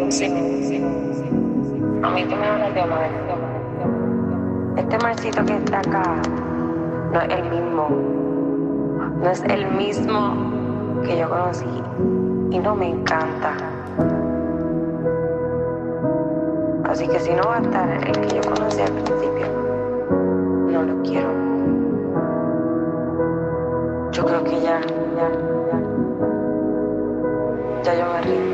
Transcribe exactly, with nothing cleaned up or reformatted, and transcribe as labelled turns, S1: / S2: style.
S1: sí. A mí tú me hablas de amar. Este marcito que está acá no es el mismo. No es el mismo que yo conocí. Y no me encanta. Así que si no va a estar el que yo conocí al principio, no lo quiero. Yo creo que ya, ya, ya, ya yo me rindo.